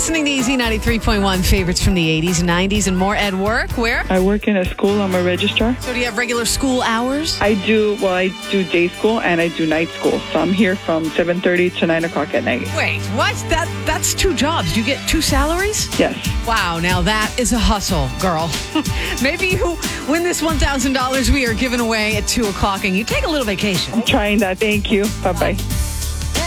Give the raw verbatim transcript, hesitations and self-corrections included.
listening to Easy ninety-three point one, favorites from the eighties and nineties and more. At work, where? I work in a school. I'm a registrar. So do you have regular school hours? I do, well, I do day school and I do night school. So I'm here from seven thirty to nine o'clock at night. Wait, what? That That's two jobs. Do you get two salaries? Yes. Wow, now that is a hustle, girl. Maybe you win this one thousand dollars we are giving away at two o'clock and you take a little vacation. I'm trying that. Thank you. Bye-bye.